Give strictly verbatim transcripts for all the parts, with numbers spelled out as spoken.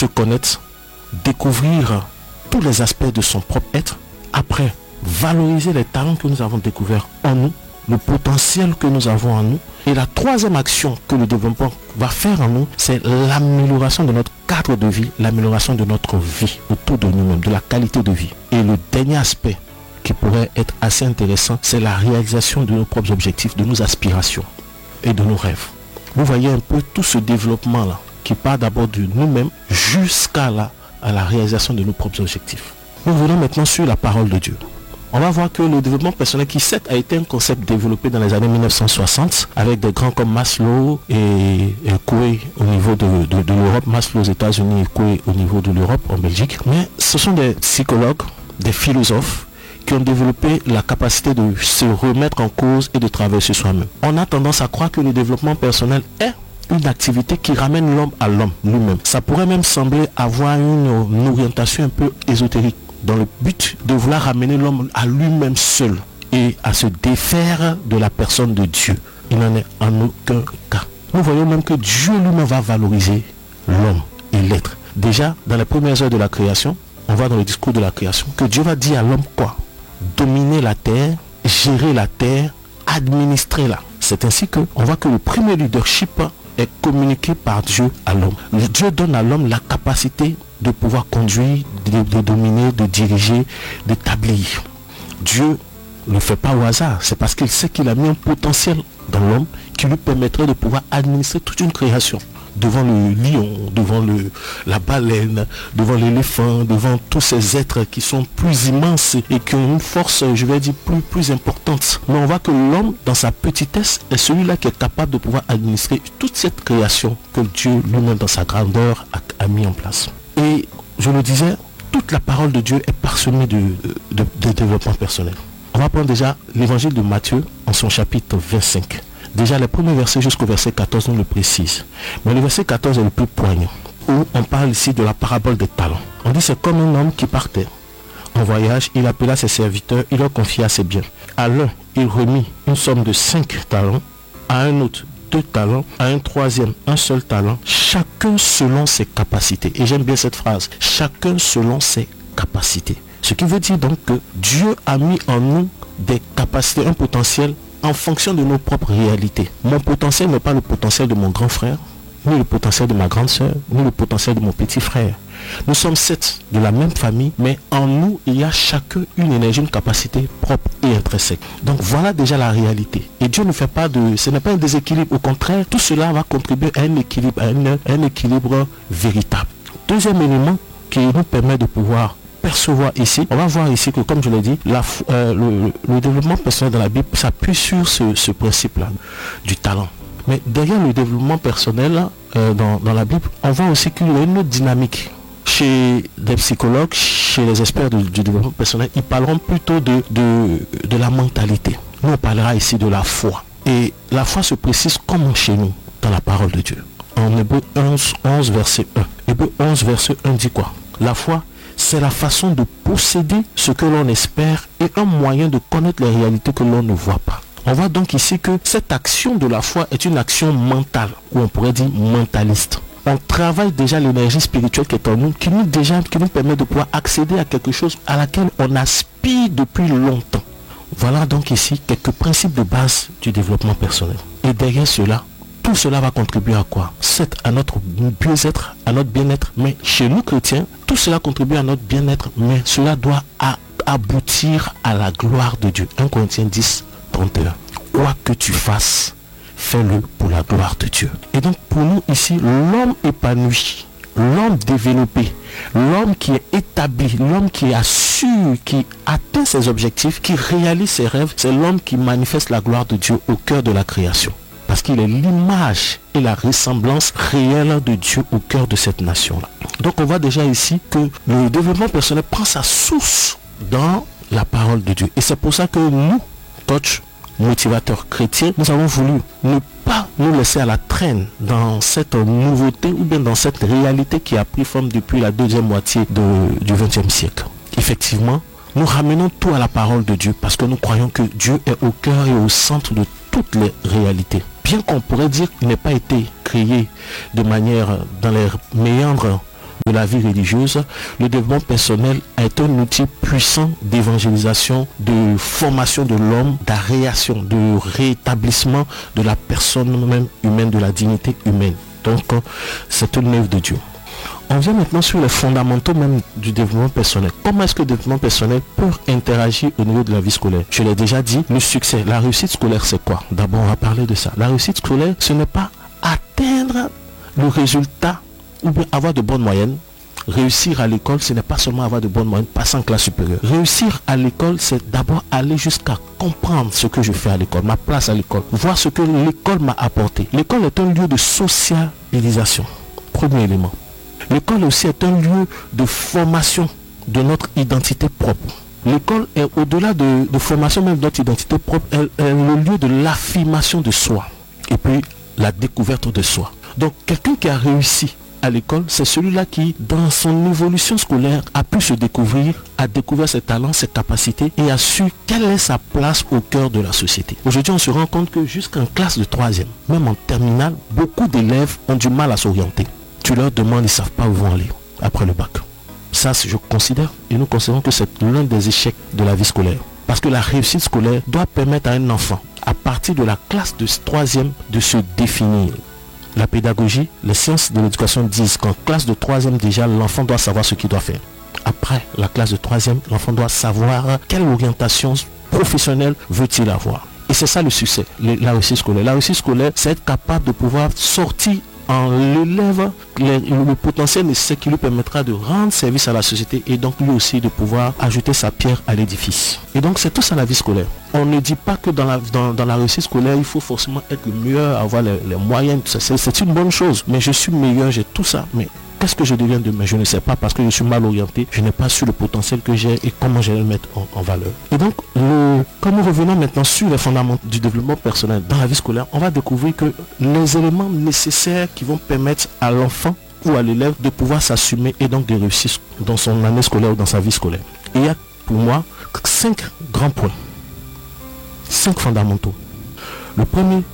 se connaître, découvrir tous les aspects de son propre être, après valoriser les talents que nous avons découverts en nous, le potentiel que nous avons en nous. Et la troisième action que le développement va faire en nous, c'est l'amélioration de notre cadre de vie, l'amélioration de notre vie autour de nous-mêmes, de la qualité de vie. Et le dernier aspect qui pourrait être assez intéressant, c'est la réalisation de nos propres objectifs, de nos aspirations et de nos rêves. Vous voyez un peu tout ce développement-là qui part d'abord de nous-mêmes jusqu'à la, à la réalisation de nos propres objectifs. Nous venons maintenant sur la parole de Dieu. On va voir que le développement personnel, qui certes a été un concept développé dans les années mille neuf cent soixante avec des grands comme Maslow et, et Coué au niveau de, de, de l'Europe, Maslow aux États-Unis et Coué au niveau de l'Europe, en Belgique. Mais ce sont des psychologues, des philosophes qui ont développé la capacité de se remettre en cause et de travailler sur soi-même. On a tendance à croire que le développement personnel est une activité qui ramène l'homme à l'homme lui-même. Ça pourrait même sembler avoir une, une orientation un peu ésotérique, dans le but de vouloir ramener l'homme à lui-même seul et à se défaire de la personne de Dieu. Il n'en est en aucun cas. Nous voyons même que Dieu lui-même va valoriser l'homme et l'être. Déjà, dans les premières heures de la création, on voit dans le discours de la création que Dieu va dire à l'homme quoi? Dominer la terre, gérer la terre, administrer-la. C'est ainsi qu'on voit que le premier leadership est communiqué par Dieu à l'homme. Dieu donne à l'homme la capacité de pouvoir conduire, de, de dominer, de diriger, d'établir. Dieu ne fait pas au hasard. C'est parce qu'il sait qu'il a mis un potentiel dans l'homme qui lui permettrait de pouvoir administrer toute une création. Devant le lion, devant le, la baleine, devant l'éléphant, devant tous ces êtres qui sont plus immenses et qui ont une force, je vais dire, plus, plus importante. Mais on voit que l'homme, dans sa petitesse, est celui-là qui est capable de pouvoir administrer toute cette création que Dieu lui-même, dans sa grandeur, a, a mis en place. Et je le disais, toute la parole de Dieu est parsemée de, de, de développement personnel. On va prendre déjà l'évangile de Matthieu en son chapitre vingt-cinq. Déjà, les premiers versets jusqu'au verset quatorze nous le précisent. Mais le verset quatorze est le plus poignant, où on parle ici de la parabole des talents. On dit c'est comme un homme qui partait en voyage, il appela ses serviteurs, il leur confia ses biens. À l'un, il remit une somme de cinq talents, à un autre, deux talents, à un troisième, un seul talent, chacun selon ses capacités. Et j'aime bien cette phrase, chacun selon ses capacités. Ce qui veut dire donc que Dieu a mis en nous des capacités, un potentiel en fonction de nos propres réalités. Mon potentiel n'est pas le potentiel de mon grand frère, ni le potentiel de ma grande sœur, ni le potentiel de mon petit frère. Nous sommes sept de la même famille, mais en nous, il y a chacun une énergie, une capacité propre et intrinsèque. Donc voilà déjà la réalité. Et Dieu ne fait pas de... Ce n'est pas un déséquilibre. Au contraire, tout cela va contribuer à un équilibre, à un, à un équilibre véritable. Deuxième élément qui nous permet de pouvoir percevoir ici, on va voir ici que, comme je l'ai dit, la, euh, le, le développement personnel dans la Bible s'appuie sur ce, ce principe-là du talent. Mais derrière le développement personnel euh, dans, dans la Bible, on voit aussi qu'il y a une autre dynamique. Chez des psychologues, chez les experts du, du développement personnel, ils parleront plutôt de, de, de la mentalité. Nous, on parlera ici de la foi. Et la foi se précise comme chez nous, dans la parole de Dieu. En Hébreux onze, onze, verset un. Hébreux onze, verset un dit quoi? La foi, c'est la façon de posséder ce que l'on espère et un moyen de connaître les réalités que l'on ne voit pas. On voit donc ici que cette action de la foi est une action mentale, ou on pourrait dire mentaliste. On travaille déjà l'énergie spirituelle qui est en nous, qui nous, déjà, qui nous permet de pouvoir accéder à quelque chose à laquelle on aspire depuis longtemps. Voilà donc ici quelques principes de base du développement personnel. Et derrière cela, tout cela va contribuer à quoi? C'est à notre bien-être, à notre bien-être. Mais chez nous chrétiens, tout cela contribue à notre bien-être, mais cela doit à, aboutir à la gloire de Dieu. un Corinthiens dix, trente et un. Quoi que tu fasses, fais-le pour la gloire de Dieu. Et donc pour nous ici, l'homme épanoui, l'homme développé, l'homme qui est établi, l'homme qui assure, qui atteint ses objectifs, qui réalise ses rêves, c'est l'homme qui manifeste la gloire de Dieu au cœur de la création. Parce qu'il est l'image et la ressemblance réelle de Dieu au cœur de cette nation-là. Donc on voit déjà ici que le développement personnel prend sa source dans la parole de Dieu. Et c'est pour ça que nous, coach, motivateurs chrétiens, nous avons voulu ne pas nous laisser à la traîne dans cette nouveauté ou bien dans cette réalité qui a pris forme depuis la deuxième moitié de, du vingtième siècle. Effectivement, nous ramenons tout à la parole de Dieu parce que nous croyons que Dieu est au cœur et au centre de toutes les réalités. Bien qu'on pourrait dire qu'il n'a pas été créé de manière dans les méandres de la vie religieuse, le développement personnel est un outil puissant d'évangélisation, de formation de l'homme, d'aréation, de rétablissement de la personne même humaine, de la dignité humaine. Donc, c'est une œuvre de Dieu. On vient maintenant sur les fondamentaux même du développement personnel. Comment est-ce que le développement personnel peut interagir au niveau de la vie scolaire? Je l'ai déjà dit, le succès, la réussite scolaire, c'est quoi? D'abord, on va parler de ça. La réussite scolaire, ce n'est pas atteindre le résultat ou bien avoir de bonnes moyennes. Réussir à l'école, ce n'est pas seulement avoir de bonnes moyennes, passer en classe supérieure. Réussir à l'école, c'est d'abord aller jusqu'à comprendre ce que je fais à l'école, ma place à l'école, voir ce que l'école m'a apporté. L'école est un lieu de socialisation, premier élément. L'école aussi est un lieu de formation de notre identité propre. L'école est au-delà de, de formation même de notre identité propre, elle est le lieu de l'affirmation de soi et puis la découverte de soi. Donc quelqu'un qui a réussi à l'école, c'est celui-là qui, dans son évolution scolaire, a pu se découvrir, a découvert ses talents, ses capacités et a su quelle est sa place au cœur de la société. Aujourd'hui, on se rend compte que jusqu'en classe de troisième, même en terminale, beaucoup d'élèves ont du mal à s'orienter. Tu leur demandes, ils ne savent pas où vont aller après le bac. Ça, je considère, et nous considérons que c'est l'un des échecs de la vie scolaire. Parce que la réussite scolaire doit permettre à un enfant, à partir de la classe de troisième, de se définir. La pédagogie, les sciences de l'éducation disent qu'en classe de troisième déjà, l'enfant doit savoir ce qu'il doit faire. Après la classe de troisième, l'enfant doit savoir quelle orientation professionnelle veut-il avoir. Et c'est ça le succès, la réussite scolaire. La réussite scolaire, c'est être capable de pouvoir sortir en l'élève le, le potentiel nécessaire qui lui permettra de rendre service à la société et donc lui aussi de pouvoir ajouter sa pierre à l'édifice. Et donc c'est tout ça la vie scolaire. On ne dit pas que dans la, dans, dans la réussite scolaire il faut forcément être le meilleur, avoir les, les moyens, c'est, c'est une bonne chose, mais je suis meilleur, j'ai tout ça, mais qu'est-ce que je deviens demain? Je ne sais pas parce que je suis mal orienté, je n'ai pas su le potentiel que j'ai et comment je vais le mettre en, en valeur. Et donc, le, comme nous revenons maintenant sur les fondamentaux du développement personnel dans la vie scolaire, on va découvrir que les éléments nécessaires qui vont permettre à l'enfant ou à l'élève de pouvoir s'assumer et donc de réussir dans son année scolaire ou dans sa vie scolaire. Et il y a pour moi cinq grands points, cinq fondamentaux. Le premier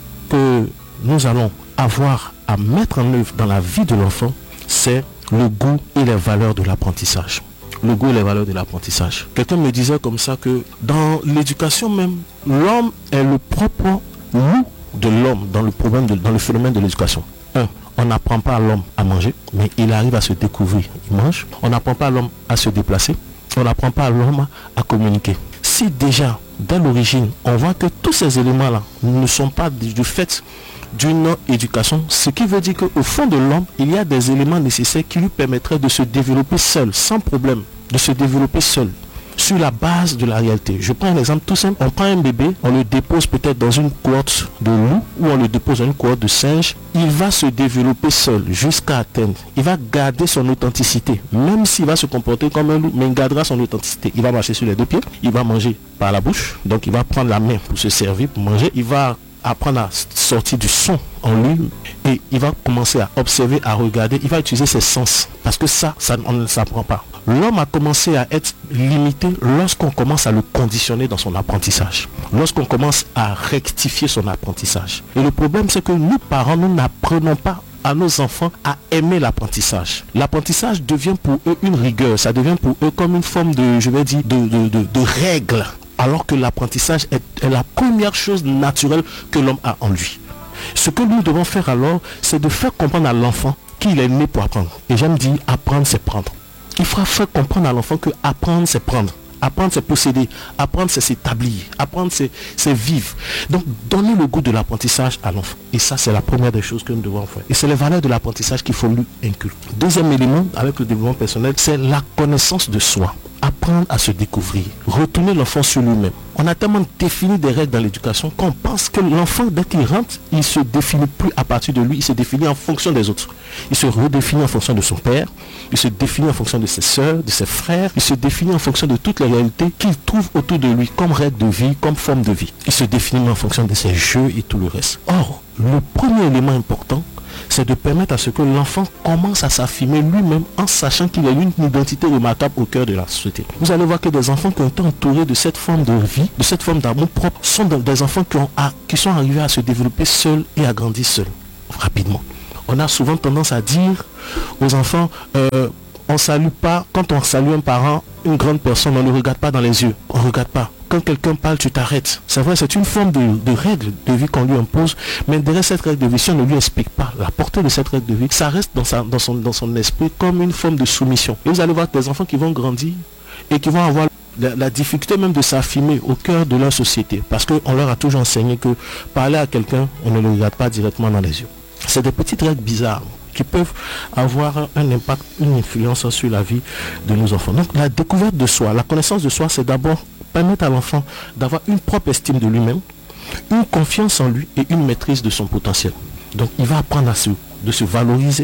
que nous allons avoir à mettre en œuvre dans la vie de l'enfant, c'est le goût et les valeurs de l'apprentissage. Le goût et les valeurs de l'apprentissage. Quelqu'un me disait comme ça que dans l'éducation même, l'homme est le propre loup de l'homme dans le problème, de, dans le phénomène de l'éducation. Un, on n'apprend pas à l'homme à manger, mais il arrive à se découvrir, il mange. On n'apprend pas à l'homme à se déplacer, on n'apprend pas à l'homme à communiquer. Si déjà, dès l'origine, on voit que tous ces éléments-là ne sont pas du fait d'une éducation, ce qui veut dire qu'au fond de l'homme, il y a des éléments nécessaires qui lui permettraient de se développer seul, sans problème, de se développer seul, sur la base de la réalité. Je prends un exemple tout simple, on prend un bébé, on le dépose peut-être dans une cohorte de loup, ou on le dépose dans une cohorte de singe, il va se développer seul, jusqu'à atteindre, il va garder son authenticité, même s'il va se comporter comme un loup, mais il gardera son authenticité, il va marcher sur les deux pieds, il va manger par la bouche, donc il va prendre la main pour se servir, pour manger, il va apprendre à sortir du son en lui et il va commencer à observer, à regarder, il va utiliser ses sens parce que ça, ça on ne s'apprend pas. L'homme a commencé à être limité lorsqu'on commence à le conditionner dans son apprentissage, lorsqu'on commence à rectifier son apprentissage. Et le problème c'est que nous parents, nous n'apprenons pas à nos enfants à aimer l'apprentissage. L'apprentissage devient pour eux une rigueur, ça devient pour eux comme une forme de, je vais dire, de, de, de, de règle. Alors que l'apprentissage est, est la première chose naturelle que l'homme a en lui. Ce que nous devons faire alors, c'est de faire comprendre à l'enfant qu'il est né pour apprendre. Et j'aime dire, apprendre c'est prendre. Il faudra faire comprendre à l'enfant que apprendre c'est prendre. Apprendre c'est posséder. Apprendre c'est s'établir. Apprendre c'est, c'est vivre. Donc donner le goût de l'apprentissage à l'enfant. Et ça c'est la première des choses que nous devons faire. Et c'est les valeurs de l'apprentissage qu'il faut lui inculquer. Deuxième élément avec le développement personnel, c'est la connaissance de soi. Apprendre à se découvrir, retourner l'enfant sur lui-même. On a tellement défini des règles dans l'éducation qu'on pense que l'enfant, dès qu'il rentre, il ne se définit plus à partir de lui, il se définit en fonction des autres. Il se redéfinit en fonction de son père, il se définit en fonction de ses soeurs, de ses frères, il se définit en fonction de toutes les réalités qu'il trouve autour de lui comme règle de vie, comme forme de vie. Il se définit en fonction de ses jeux et tout le reste. Or, le premier élément important, c'est de permettre à ce que l'enfant commence à s'affirmer lui-même en sachant qu'il a une identité remarquable au cœur de la société. Vous allez voir que des enfants qui ont été entourés de cette forme de vie, de cette forme d'amour propre, sont des enfants qui, ont, qui sont arrivés à se développer seuls et à grandir seuls, rapidement. On a souvent tendance à dire aux enfants, euh, on ne salue pas, quand on salue un parent, une grande personne, on ne le regarde pas dans les yeux, on ne regarde pas. Quand quelqu'un parle, tu t'arrêtes. C'est vrai, c'est une forme de, de règle de vie qu'on lui impose, mais derrière cette règle de vie, si on ne lui explique pas la portée de cette règle de vie, ça reste dans, sa, dans, son, dans son esprit comme une forme de soumission. Et vous allez voir des enfants qui vont grandir et qui vont avoir la, la difficulté même de s'affirmer au cœur de leur société, parce qu'on leur a toujours enseigné que parler à quelqu'un, on ne le regarde pas directement dans les yeux. C'est des petites règles bizarres qui peuvent avoir un impact, une influence sur la vie de nos enfants. Donc la découverte de soi, la connaissance de soi, c'est d'abord permettre à l'enfant d'avoir une propre estime de lui-même, une confiance en lui et une maîtrise de son potentiel. Donc il va apprendre à se, de se valoriser.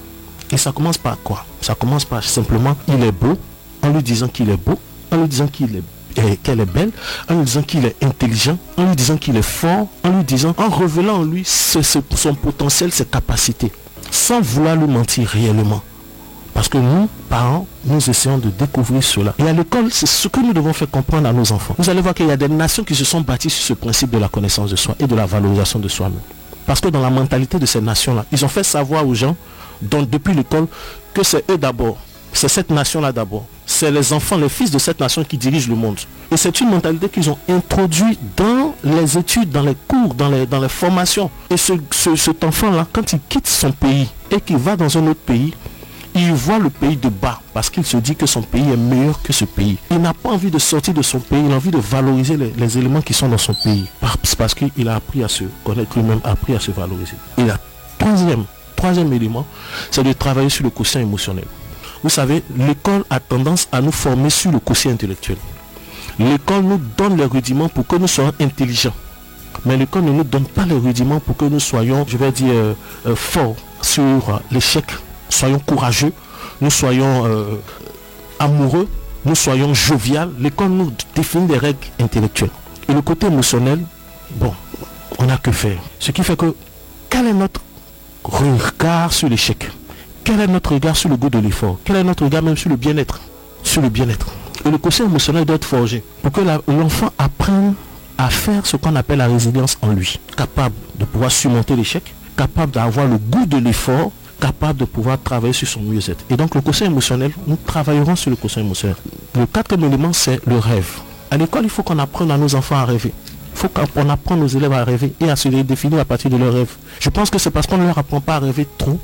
Et ça commence par quoi? Ça commence par simplement, il est beau, en lui disant qu'il est beau, en lui disant qu'il est qu'elle est belle, en lui disant qu'il est intelligent, en lui disant qu'il est fort, en lui disant, en révélant en lui ce, ce, son potentiel, ses capacités, sans vouloir lui mentir réellement. Parce que nous, parents, nous essayons de découvrir cela. Et à l'école, c'est ce que nous devons faire comprendre à nos enfants. Vous allez voir qu'il y a des nations qui se sont bâties sur ce principe de la connaissance de soi et de la valorisation de soi-même. Parce que dans la mentalité de ces nations-là, ils ont fait savoir aux gens, donc depuis l'école, que c'est eux d'abord. C'est cette nation-là d'abord. C'est les enfants, les fils de cette nation qui dirigent le monde. Et c'est une mentalité qu'ils ont introduite dans les études, dans les cours, dans les, dans les formations. Et ce, ce, cet enfant-là, quand il quitte son pays et qu'il va dans un autre pays, il voit le pays de bas parce qu'il se dit que son pays est meilleur que ce pays. Il n'a pas envie de sortir de son pays, il a envie de valoriser les, les éléments qui sont dans son pays. C'est parce qu'il a appris à se connaître lui-même, appris à se valoriser. Et la troisième, troisième élément, c'est de travailler sur le quotient émotionnel. Vous savez, l'école a tendance à nous former sur le quotient intellectuel. L'école nous donne les rudiments pour que nous soyons intelligents. Mais l'école ne nous donne pas les rudiments pour que nous soyons, je vais dire, euh, euh, forts sur euh, l'échec. Soyons courageux, nous soyons euh, amoureux, nous soyons jovial. L'école nous définit des règles intellectuelles. Et le côté émotionnel, bon, on n'a que faire. Ce qui fait que, quel est notre regard sur l'échec? Quel est notre regard sur le goût de l'effort? Quel est notre regard même sur le bien-être? Sur le bien-être. Et le quotient émotionnel doit être forgé pour que la, l'enfant apprenne à faire ce qu'on appelle la résilience en lui. Capable de pouvoir surmonter l'échec, capable d'avoir le goût de l'effort, capable de pouvoir travailler sur son mieux-être. Et donc le quotient émotionnel, nous travaillerons sur le quotient émotionnel. Le quatrième élément, c'est le rêve. À l'école, il faut qu'on apprenne à nos enfants à rêver. Il faut qu'on apprenne nos élèves à rêver et à se les définir à partir de leurs rêves. Je pense que c'est parce qu'on ne leur apprend pas à rêver trop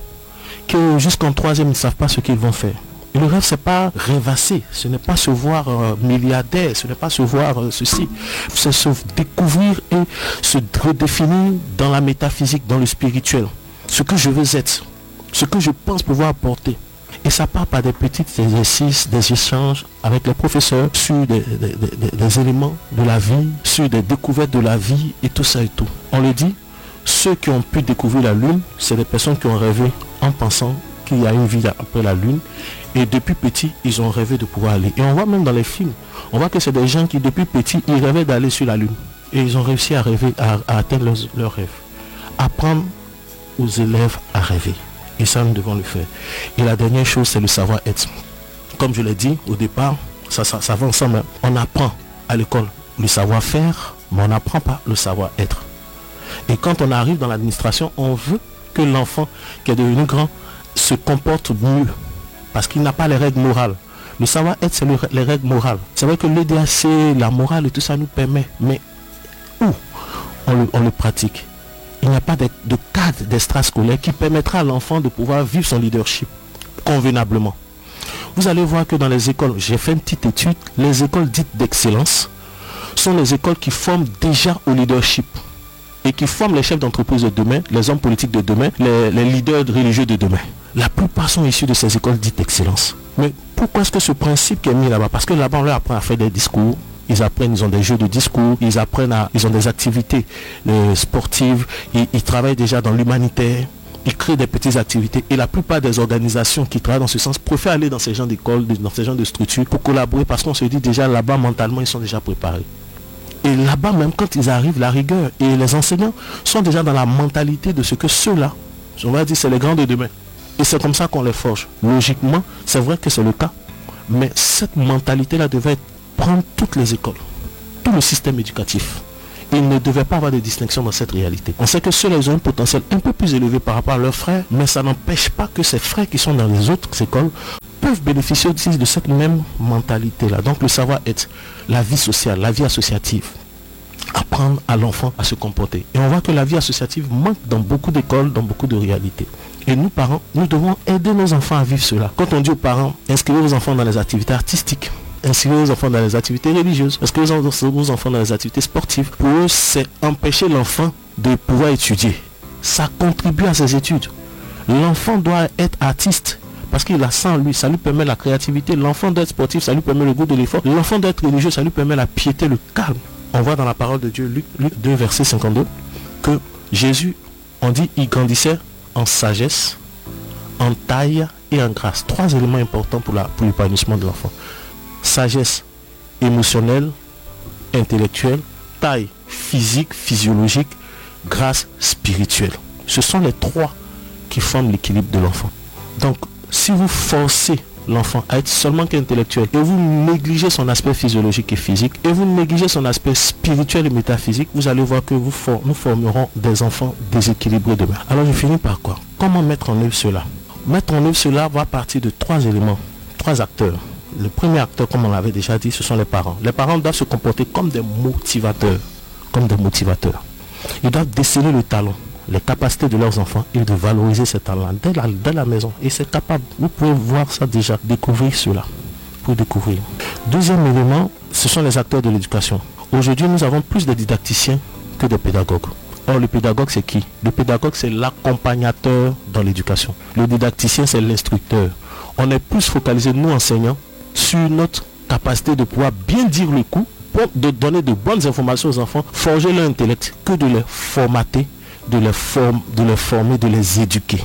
que jusqu'en troisième, ils ne savent pas ce qu'ils vont faire. Et le rêve, c'est pas rêvasser, ce n'est pas se voir euh, milliardaire, ce n'est pas se voir euh, ceci, c'est se découvrir et se redéfinir dans la métaphysique, dans le spirituel. Ce que je veux être, ce que je pense pouvoir apporter. Et ça part par des petits exercices, des échanges avec les professeurs sur des, des, des, des éléments de la vie, sur des découvertes de la vie et tout ça et tout. On le dit, ceux qui ont pu découvrir la Lune, c'est des personnes qui ont rêvé en pensant qu'il y a une vie après la Lune. Et depuis petit, ils ont rêvé de pouvoir aller. Et on voit même dans les films, on voit que c'est des gens qui depuis petit, ils rêvaient d'aller sur la Lune. Et ils ont réussi à rêver, à, à atteindre leurs, leurs rêves. Apprendre aux élèves à rêver. Et ça, nous devons le faire. Et la dernière chose, c'est le savoir-être. Comme je l'ai dit au départ, ça, ça, ça va ensemble. On apprend à l'école le savoir-faire, mais on n'apprend pas le savoir-être. Et quand on arrive dans l'administration, on veut que l'enfant qui est devenu grand se comporte mieux. Parce qu'il n'a pas les règles morales. Le savoir-être, c'est le, les règles morales. C'est vrai que l'E D A C, la morale et tout ça nous permet. Mais où on le, on le pratique? Il n'y a pas de, de cadre d'extrascolaire qui permettra à l'enfant de pouvoir vivre son leadership convenablement. Vous allez voir que dans les écoles, j'ai fait une petite étude, les écoles dites d'excellence sont les écoles qui forment déjà au leadership et qui forment les chefs d'entreprise de demain, les hommes politiques de demain, les, les leaders religieux de demain. La plupart sont issus de ces écoles dites d'excellence. Mais pourquoi est-ce que ce principe qui est mis là-bas? Parce que là-bas, on leur apprend à faire des discours. Ils apprennent, ils ont des jeux de discours, ils apprennent à, ils ont des activités euh, sportives, ils, ils travaillent déjà dans l'humanitaire, ils créent des petites activités. Et la plupart des organisations qui travaillent dans ce sens préfèrent aller dans ces genres d'écoles, dans ces genres de structures pour collaborer parce qu'on se dit déjà là-bas, mentalement, ils sont déjà préparés. Et là-bas, même quand ils arrivent, la rigueur et les enseignants sont déjà dans la mentalité de ce que ceux-là, on va dire, c'est les grands de demain. Et c'est comme ça qu'on les forge. Logiquement, c'est vrai que c'est le cas, mais cette mentalité-là devait être prendre toutes les écoles, tout le système éducatif Il ne devait pas avoir de distinction dans cette réalité. On sait que ceux-là ont un potentiel un peu plus élevé par rapport à leurs frères, mais ça n'empêche pas que ces frères qui sont dans les autres écoles peuvent bénéficier aussi de cette même mentalité-là. Donc le savoir-être, la vie sociale, la vie associative, apprendre à l'enfant à se comporter. Et on voit que la vie associative manque dans beaucoup d'écoles, dans beaucoup de réalités. Et nous, parents, nous devons aider nos enfants à vivre cela. Quand on dit aux parents, inscrivez vos enfants dans les activités artistiques, inscrivez vos enfants dans les activités religieuses, inscrivez vos enfants dans les activités sportives, pour eux, c'est empêcher l'enfant de pouvoir étudier. Ça contribue à ses études. L'enfant doit être artiste parce qu'il a ça en lui, ça lui permet la créativité. L'enfant doit être sportif, ça lui permet le goût de l'effort. L'enfant doit être religieux, ça lui permet la piété, le calme. On voit dans la parole de Dieu, Luc, Luc deux, verset cinquante-deux, que Jésus, on dit, il grandissait en sagesse, en taille et en grâce. Trois éléments importants pour, la, pour l'épanouissement de l'enfant. Sagesse émotionnelle, intellectuelle, taille physique, physiologique, grâce spirituelle. Ce sont les trois qui forment l'équilibre de l'enfant. Donc, si vous forcez l'enfant à être seulement qu'intellectuel et vous négligez son aspect physiologique et physique et vous négligez son aspect spirituel et métaphysique, vous allez voir que vous for- nous formerons des enfants déséquilibrés demain. Alors je finis par quoi? Comment mettre en œuvre cela? Mettre en œuvre cela va partir de trois éléments, trois acteurs. Le premier acteur, comme on l'avait déjà dit, ce sont les parents. Les parents doivent se comporter comme des motivateurs, comme des motivateurs. Ils doivent déceler le talent, les capacités de leurs enfants et de valoriser ces talents dès la, dès la maison. Et c'est capable. Vous pouvez voir ça déjà, découvrir cela. Pour découvrir. Deuxième élément, ce sont les acteurs de l'éducation. Aujourd'hui, nous avons plus de didacticiens que de pédagogues. Or, le pédagogue, c'est qui? Le pédagogue, c'est l'accompagnateur dans l'éducation. Le didacticien, c'est l'instructeur. On est plus focalisé, nous enseignants, sur notre capacité de pouvoir bien dire le coup, pour de donner de bonnes informations aux enfants, forger leur intellect, que de les formater, de les, form- de les former, de les éduquer.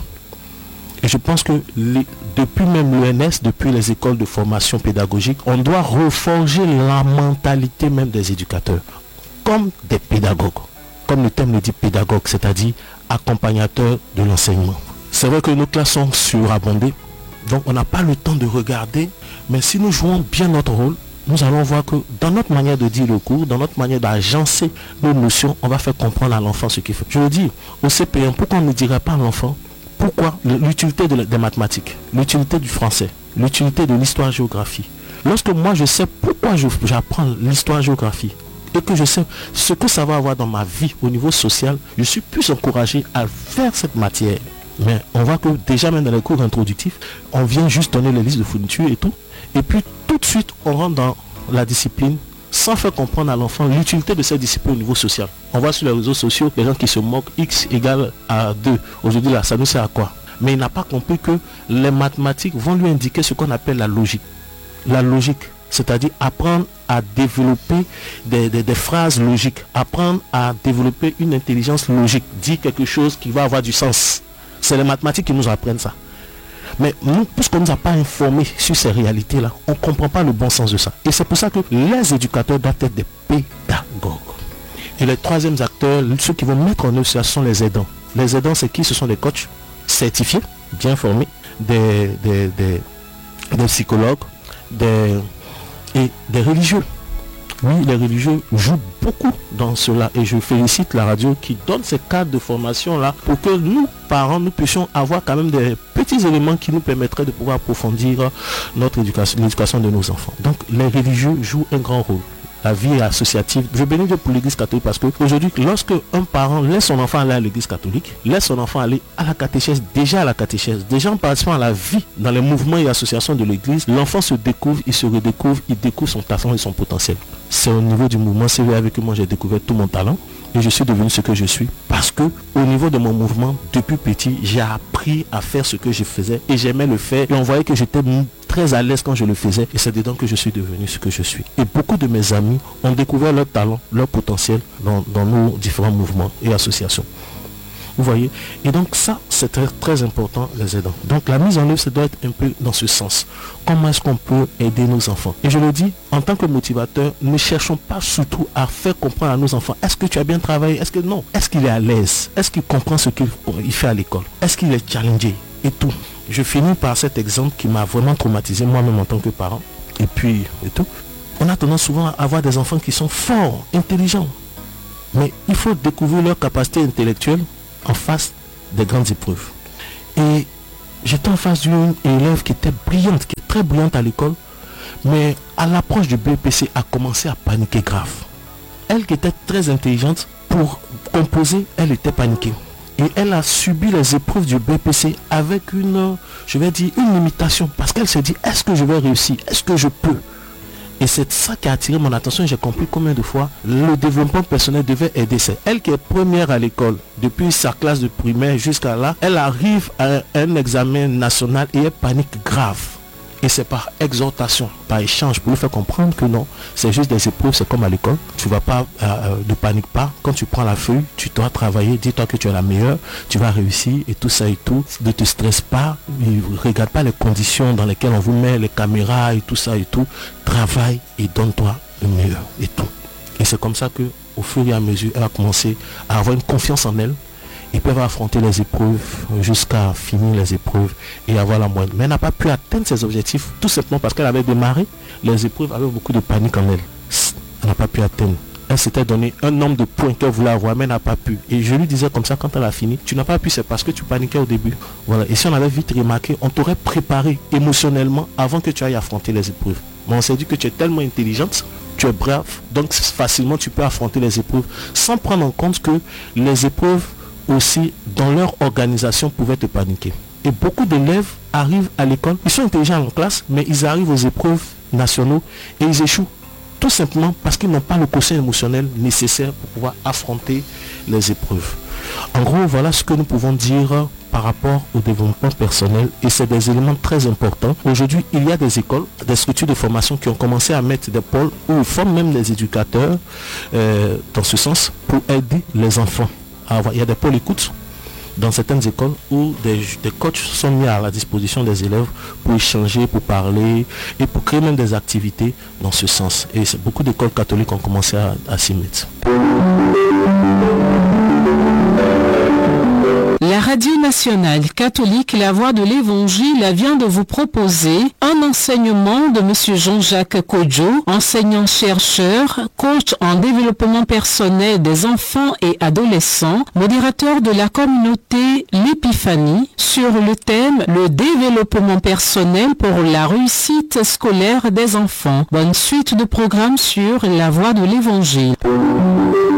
Et je pense que les, depuis même l'E N S, depuis les écoles de formation pédagogique, on doit reforger la mentalité même des éducateurs, comme des pédagogues, comme le terme le dit pédagogue, c'est-à-dire accompagnateur de l'enseignement. C'est vrai que nos classes sont surabondées, donc on n'a pas le temps de regarder, mais si nous jouons bien notre rôle, nous allons voir que dans notre manière de dire le cours, dans notre manière d'agencer nos notions, on va faire comprendre à l'enfant ce qu'il faut. Je le dis, au C P un, pourquoi on ne dirait pas à l'enfant pourquoi l'utilité de, des mathématiques, l'utilité du français, l'utilité de l'histoire-géographie. Lorsque moi je sais pourquoi je, j'apprends l'histoire-géographie et que je sais ce que ça va avoir dans ma vie au niveau social, je suis plus encouragé à faire cette matière. Mais on voit que déjà même dans les cours introductifs, on vient juste donner les listes de fournitures et tout. Et puis tout de suite, on rentre dans la discipline sans faire comprendre à l'enfant l'utilité de cette discipline au niveau social. On voit sur les réseaux sociaux les gens qui se moquent, X égale à deux. Aujourd'hui, là, ça nous sert à quoi? Mais il n'a pas compris que les mathématiques vont lui indiquer ce qu'on appelle la logique. La logique, c'est-à-dire apprendre à développer des, des, des phrases logiques, apprendre à développer une intelligence logique, dire quelque chose qui va avoir du sens. C'est les mathématiques qui nous apprennent ça. Mais nous, puisqu'on ne nous a pas informés sur ces réalités-là, on ne comprend pas le bon sens de ça. Et c'est pour ça que les éducateurs doivent être des pédagogues. Et les troisièmes acteurs, ceux qui vont mettre en œuvre ça, sont les aidants. Les aidants, c'est qui? Ce sont des coachs certifiés, bien formés, des, des, des, des psychologues, des, et des religieux. Oui, les religieux jouent beaucoup dans cela et je félicite la radio qui donne ces cadres de formation là pour que nous, parents, nous puissions avoir quand même des petits éléments qui nous permettraient de pouvoir approfondir notre éducation, l'éducation de nos enfants. Donc les religieux jouent un grand rôle. La vie associative, je bénis Dieu pour l'église catholique parce que aujourd'hui, lorsque un parent laisse son enfant aller à l'église catholique, laisse son enfant aller à la catéchèse, déjà à la catéchèse, déjà en participant à la vie dans les mouvements et associations de l'église, l'enfant se découvre, il se redécouvre, il découvre son talent et son potentiel. C'est au niveau du mouvement C V avec que moi j'ai découvert tout mon talent et je suis devenu ce que je suis parce que au niveau de mon mouvement, depuis petit, j'ai appris à faire ce que je faisais et j'aimais le faire et on voyait que j'étais très à l'aise quand je le faisais et c'est dedans que je suis devenu ce que je suis. Et beaucoup de mes amis ont découvert leur talent, leur potentiel dans, dans nos différents mouvements et associations. Vous voyez? Et donc ça, c'est très, très important, les aidants. Donc la mise en œuvre, ça doit être un peu dans ce sens. Comment est-ce qu'on peut aider nos enfants? Et je le dis, en tant que motivateur, ne cherchons pas surtout à faire comprendre à nos enfants, est-ce que tu as bien travaillé? Est-ce que non? Est-ce qu'il est à l'aise? Est-ce qu'il comprend ce qu'il fait à l'école? Est-ce qu'il est challengé? Et tout. Je finis par cet exemple qui m'a vraiment traumatisé moi-même en tant que parent. Et puis, et tout. On a tendance souvent à avoir des enfants qui sont forts, intelligents. Mais il faut découvrir leur capacité intellectuelle en face des grandes épreuves. Et j'étais en face d'une élève qui était brillante, qui est très brillante à l'école, mais à l'approche du B E P C a commencé à paniquer grave. Elle qui était très intelligente, pour composer, elle était paniquée. Et elle a subi les épreuves du B E P C avec une, je vais dire, une limitation. Parce qu'elle se dit, est-ce que je vais réussir? Est-ce que je peux? Et c'est ça qui a attiré mon attention. J'ai compris combien de fois le développement personnel devait aider. C'est elle qui est première à l'école. Depuis sa classe de primaire jusqu'à là, elle arrive à un examen national et elle panique grave. Et c'est par exhortation, par échange, pour lui faire comprendre que non, c'est juste des épreuves, c'est comme à l'école. Tu vas pas, euh, ne panique pas. Quand tu prends la feuille, tu dois travailler, dis-toi que tu es la meilleure, tu vas réussir et tout ça et tout. Ne te stresse pas, ne regarde pas les conditions dans lesquelles on vous met, les caméras et tout ça et tout. Travaille et donne-toi le meilleur et tout. Et c'est comme ça que, au fur et à mesure, elle a commencé à avoir une confiance en elle. Ils peuvent affronter les épreuves jusqu'à finir les épreuves et avoir la moyenne. Mais elle n'a pas pu atteindre ses objectifs tout simplement parce qu'elle avait démarré les épreuves avec beaucoup de panique en elle. Elle n'a pas pu atteindre. Elle s'était donné un nombre de points qu'elle voulait avoir, mais elle n'a pas pu. Et je lui disais comme ça quand elle a fini, tu n'as pas pu, c'est parce que tu paniquais au début. Voilà. Et si on avait vite remarqué, on t'aurait préparé émotionnellement avant que tu ailles affronter les épreuves. Mais on s'est dit que tu es tellement intelligente, tu es brave, donc facilement tu peux affronter les épreuves sans prendre en compte que les épreuves aussi dans leur organisation pouvaient te paniquer. Et beaucoup d'élèves arrivent à l'école, ils sont intelligents en classe, mais ils arrivent aux épreuves nationaux et ils échouent. Tout simplement parce qu'ils n'ont pas le quotient émotionnel nécessaire pour pouvoir affronter les épreuves. En gros, voilà ce que nous pouvons dire par rapport au développement personnel et c'est des éléments très importants. Aujourd'hui, il y a des écoles, des structures de formation qui ont commencé à mettre des pôles où ils forment même les éducateurs euh, dans ce sens pour aider les enfants. Il y a des pôles écoute dans certaines écoles où des, des coachs sont mis à la disposition des élèves pour échanger, pour parler et pour créer même des activités dans ce sens. Et beaucoup d'écoles catholiques ont commencé à, à s'y mettre. La Radio Nationale Catholique La Voix de l'Évangile vient de vous proposer un enseignement de M. Jean-Jacques Kodjo, enseignant-chercheur, coach en développement personnel des enfants et adolescents, modérateur de la communauté L'Épiphanie, sur le thème « Le développement personnel pour la réussite scolaire des enfants ». Bonne suite de programmes sur La Voix de l'Évangile.